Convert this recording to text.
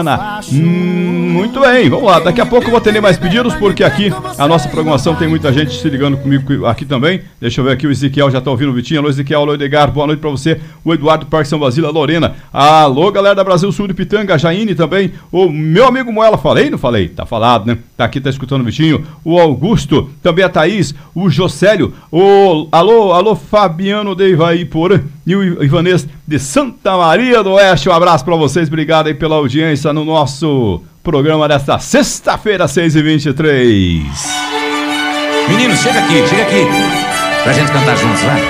Muito bem, vamos lá, daqui a pouco eu vou atender mais pedidos, porque aqui a nossa programação tem muita gente se ligando comigo aqui também. Deixa eu ver aqui, o Ezequiel já tá ouvindo o Vitinho. Alô Ezequiel, alô Edgar, boa noite pra você. O Eduardo Parque São Basílio, a Lorena. Alô galera da Brasil Sul de Pitanga, a Jaine também. O meu amigo Moela, falei? Não falei? Tá falado, né? Tá aqui, tá escutando o Vitinho. O Augusto, também a Thaís, o Jocélio, alô Fabiano de Ivaiporã e o Ivanês de Santa Maria do Oeste. Um abraço pra vocês, obrigado aí pela audiência no nosso programa desta sexta-feira, 6h23. Meninos, chega aqui, pra gente cantar juntos, vai.